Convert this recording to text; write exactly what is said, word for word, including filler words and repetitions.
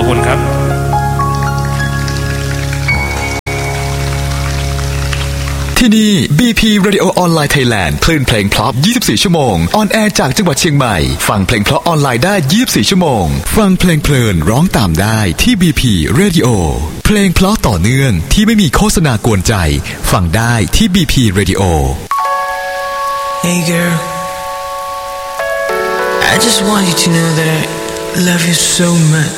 อบคุณครับที่นี่ บี พี Radio Online Thailand คลื่นเพลงเพราะยี่สิบสี่ชั่วโมงออนแอร์จากจังหวัดเชียงใหม่ฟังเพลงเพราะออนไลน์ได้ยี่สิบสี่ชั่วโมงฟังเพลงเพลินร้องตามได้ที่ บี พี Radio เพลงเพราะต่อเนื่องที่ไม่มีโฆษณากวนใจฟังได้ที่ บี พี Radio Hey girl I just want you to know that I love you so much